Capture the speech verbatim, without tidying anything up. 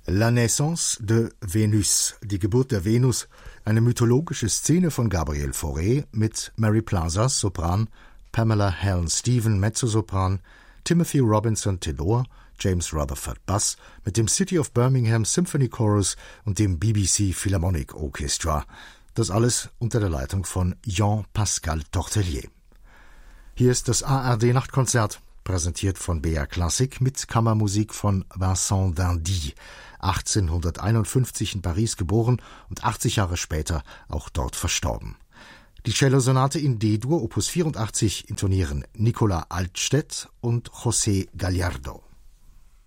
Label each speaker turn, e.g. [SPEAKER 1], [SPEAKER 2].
[SPEAKER 1] La naissance de Vénus, die Geburt der Venus, eine mythologische Szene von Gabriel Fauré mit Mary Plazas, Sopran, Pamela Helen Stephen, Mezzosopran, Timothy Robinson, Tenor, James Rutherford, Bass, mit dem City of Birmingham Symphony Chorus und dem B B C Philharmonic Orchestra. Das alles unter der Leitung von Jean-Pascal Tortelier. Hier ist das A R D-Nachtkonzert, präsentiert von B R Classic mit Kammermusik von Vincent d'Indy, achtzehnhunderteinundfünfzig in Paris geboren und achtzig Jahre später auch dort verstorben. Die Cellosonate in D-Dur, Opus vierundachtzig, intonieren Nicola Altstedt und José Gallardo.